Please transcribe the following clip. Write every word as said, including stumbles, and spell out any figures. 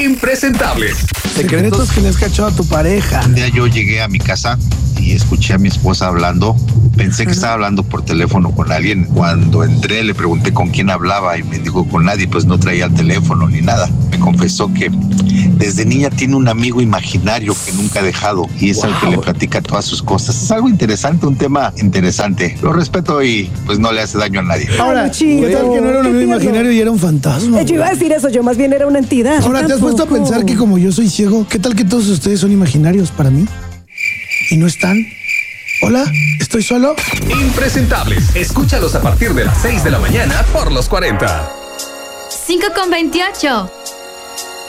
Impresentables. Secretos que le has cachado a tu pareja. Un día yo llegué a mi casa y escuché a mi esposa hablando. Pensé que estaba hablando por teléfono con alguien. Cuando entré le pregunté con quién hablaba y me dijo con nadie, pues no traía el teléfono ni nada. Me confesó que desde niña tiene un amigo imaginario que nunca ha dejado y es wow. al que le platica todas sus cosas. Es algo interesante, un tema interesante. Lo respeto y pues no le hace daño a nadie. Ahora, ¿qué tal que no era un amigo imaginario y era un fantasma? Yo iba a decir eso, yo más bien era una entidad. Ahora, ¿te has puesto a pensar que como yo soy ciego, qué tal que todos ustedes son imaginarios para mí? ¿Y no están? Hola, ¿estoy solo? Impresentables. Escúchalos a partir de las seis de la mañana por los cuarenta. cinco con veintiocho.